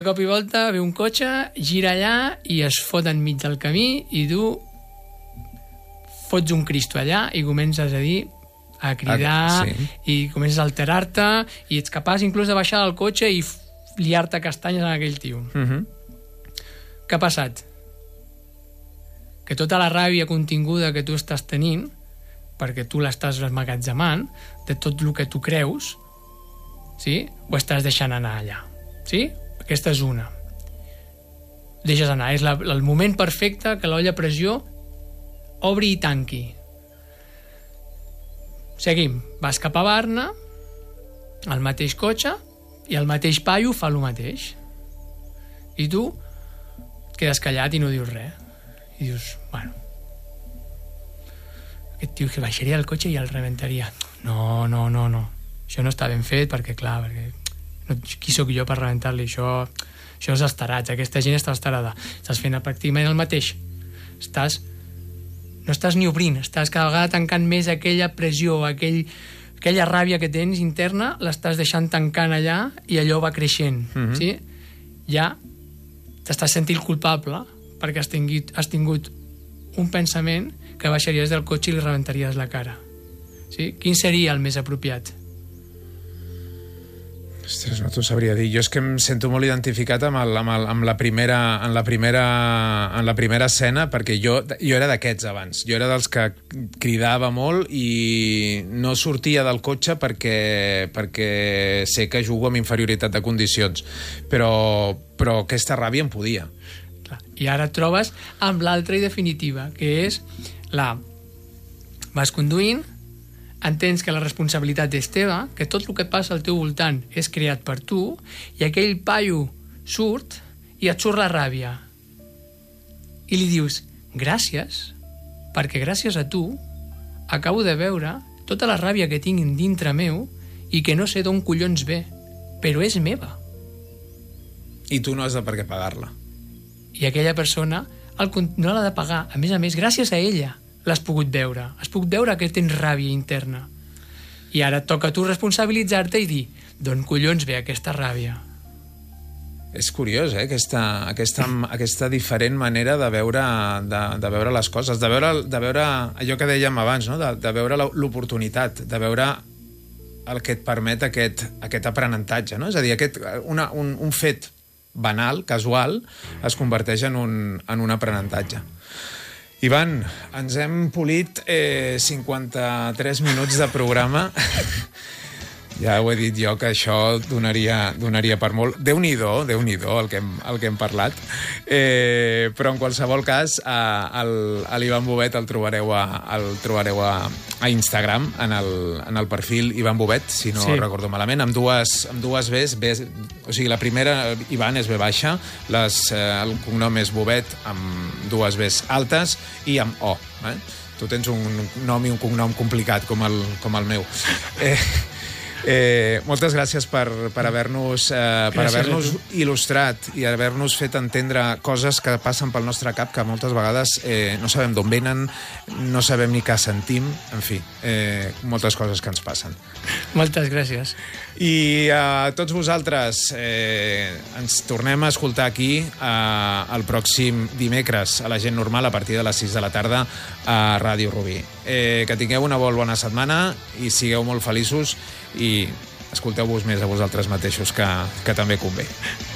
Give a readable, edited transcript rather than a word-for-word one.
De cop i volta ve un cotxe, gira allà i es fot enmig del camí i tu fots un Cristo allà i comences a dir, a cridar, i comences a alterar-te i ets capaç inclús de baixar del cotxe i liar-te castanyes en aquell tio. Què ha passat? Que tota la ràbia continguda que tu estàs tenint, perquè tu l'estàs emmagatzemant, de tot el que tu creus, sí? Ho estàs deixant anar allà. Sí? Aquesta és una. Deixes anar. És el moment perfecte que l'olla a pressió obri i tanqui. Seguim. Vas cap a Barna, el mateix cotxe, i el mateix paio fa el mateix. I tu et quedes callat i no dius res. I dius, bueno, aquest tio que baixaria del cotxe i el rebentaria. No. Això no està ben fet perquè, clar, qui sóc jo per rebentar-li? Això és estarats, aquesta gent està estarada. Estàs fent pràcticament el mateix. No estàs ni obrint, estàs cada vegada tancant més aquella pressió, aquella ràbia que tens interna, l'estàs deixant tancant allà i allò va creixent. Sí? Ja t'estàs sentint culpable perquè has tingut un pensament que baixaries del cotxe i li rebentaries la cara. Sí? Quin seria el més apropiat? Ostres, no t'ho sabria dir. Jo és que em sento molt identificat amb la primera escena, perquè jo era d'aquests abans. Jo era dels que cridava molt i no sortia del cotxe perquè sé que jugo amb inferioritat de condicions. Però aquesta ràbia em podia. I ara et trobes amb l'altra i definitiva, que és vas conduint, entens que la responsabilitat és teva, que tot el que et passa al teu voltant és creat per tu, i aquell paio surt i et surt la ràbia. I li dius, gràcies, perquè gràcies a tu acabo de veure tota la ràbia que tinc dintre meu i que no sé d'on collons ve, però és meva. I tu no has de per què pagar-la. I aquella persona no l'ha de pagar. A més, gràcies a ella l'has pogut veure. Has pogut veure que tens ràbia interna. I ara et toca a tu responsabilitzar-te i dir, d'on collons ve aquesta ràbia? És curiós, aquesta diferent manera de veure les coses, de veure allò que dèiem abans, no? de veure l'oportunitat, de veure el que et permet aquest aprenentatge. No? És a dir, un fet banal, casual, es converteix en un aprenentatge. Ivan, ens hem polit 53 minuts de programa. Ja ho he dit jo, que això donaria per molt. Déu-n'hi-do el que hem parlat. Però en qualsevol cas, l'Ivan Bobet el trobareu a Instagram, en el perfil Ivan Bobet, si no recordo malament, amb dues Bs. O sigui, la primera, Ivan, és B baixa, el cognom és Bobet amb dues Bs altes i amb O. Tu tens un nom i un cognom complicat, com el meu. Moltes gràcies per haver-nos il·lustrat i haver-nos fet entendre coses que passen pel nostre cap, que moltes vegades no sabem d'on venen, no sabem ni què sentim, en fi, moltes coses que ens passen. Moltes gràcies. I a tots vosaltres ens tornem a escoltar aquí el pròxim dimecres a la Gent Normal a partir de les 6 de la tarda a Ràdio Rubí. Que tingueu una molt bona setmana i sigueu molt feliços i escolteu-vos més a vosaltres mateixos, que també convé.